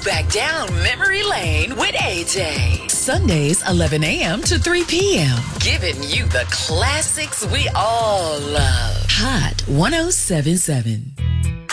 back down memory lane with AJ. Sundays, 11 a.m. to 3 p.m. Giving you the classics we all love. Hot 107.7.